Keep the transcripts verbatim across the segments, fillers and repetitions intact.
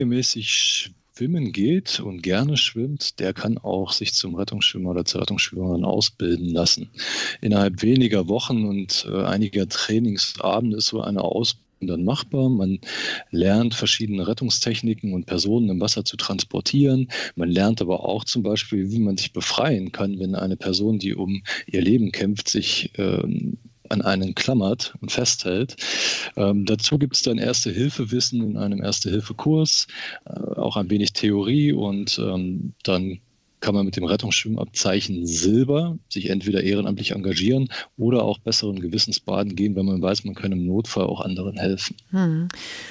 regelmäßig schwimmen geht und gerne schwimmt, der kann auch sich zum Rettungsschwimmer oder zur Rettungsschwimmerin ausbilden lassen. Innerhalb weniger Wochen und äh, einiger Trainingsabende ist so eine Ausbildung dann machbar. Man lernt verschiedene Rettungstechniken und Personen im Wasser zu transportieren. Man lernt aber auch zum Beispiel, wie man sich befreien kann, wenn eine Person, die um ihr Leben kämpft, sich ähm, an einen klammert und festhält. Ähm, dazu gibt es dann Erste-Hilfe-Wissen in einem Erste-Hilfe-Kurs, äh, auch ein wenig Theorie und ähm, dann kann man mit dem Rettungsschwimmabzeichen Silber sich entweder ehrenamtlich engagieren oder auch besseren Gewissens baden gehen, wenn man weiß, man kann im Notfall auch anderen helfen. Hm.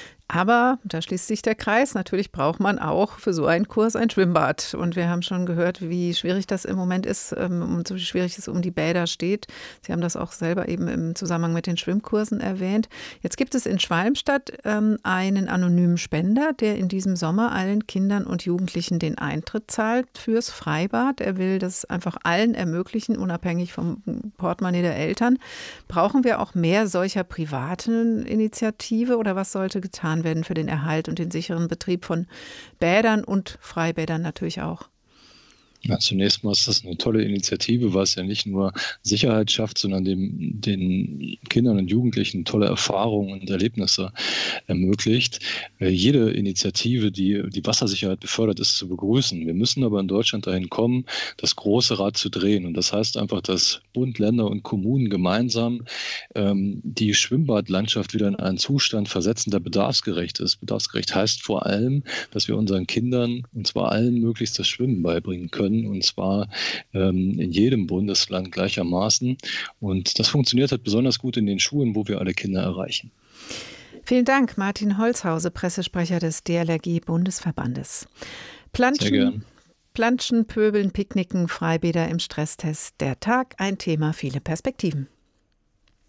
Aber, da schließt sich der Kreis, natürlich braucht man auch für so einen Kurs ein Schwimmbad. Und wir haben schon gehört, wie schwierig das im Moment ist ähm, und so schwierig es um die Bäder steht. Sie haben das auch selber eben im Zusammenhang mit den Schwimmkursen erwähnt. Jetzt gibt es in Schwalmstadt ähm, einen anonymen Spender, der in diesem Sommer allen Kindern und Jugendlichen den Eintritt zahlt fürs Freibad. Er will das einfach allen ermöglichen, unabhängig vom Portemonnaie der Eltern. Brauchen wir auch mehr solcher privaten Initiative oder was sollte getan werden für den Erhalt und den sicheren Betrieb von Bädern und Freibädern natürlich auch? Ja, zunächst mal ist das eine tolle Initiative, weil es ja nicht nur Sicherheit schafft, sondern dem, den Kindern und Jugendlichen tolle Erfahrungen und Erlebnisse ermöglicht. Äh, jede Initiative, die die Wassersicherheit befördert, ist zu begrüßen. Wir müssen aber in Deutschland dahin kommen, das große Rad zu drehen. Und das heißt einfach, dass Bund, Länder und Kommunen gemeinsam ähm, die Schwimmbadlandschaft wieder in einen Zustand versetzen, der bedarfsgerecht ist. Bedarfsgerecht heißt vor allem, dass wir unseren Kindern, und zwar allen, möglichst das Schwimmen beibringen können. Und zwar ähm, in jedem Bundesland gleichermaßen. Und das funktioniert halt besonders gut in den Schulen, wo wir alle Kinder erreichen. Vielen Dank, Martin Holzhause, Pressesprecher des D L R G-Bundesverbandes. Sehr Planschen, gern. Planschen, Pöbeln, Picknicken, Freibäder im Stresstest. Der Tag, ein Thema, viele Perspektiven.